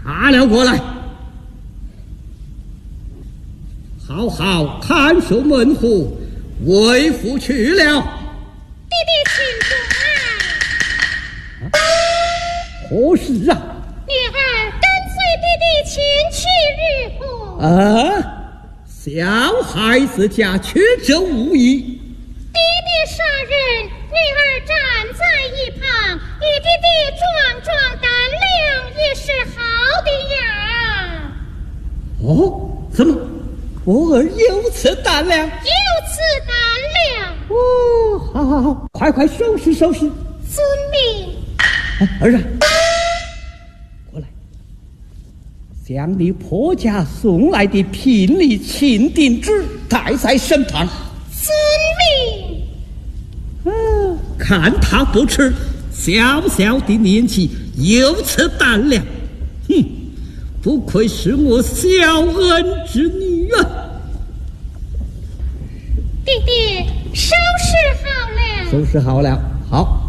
拿了过来，好好看守门户，为父去了。 弟弟请坐。 何事啊？ 女儿跟随弟弟前去日后。 小孩子家确证无疑。 弟弟杀人，女儿站在一旁，与弟弟壮壮胆量也是好的呀。 怎么我儿有此胆量？ 有此胆量。 好，快收拾。 遵命。 儿啊，过来，将你婆家送来的聘礼钦定纸带在身旁。 遵命。 看他不迟，小小的年纪有此胆量，不愧是我小恩之女啊！ 弟弟收拾好了。 收拾好了，好。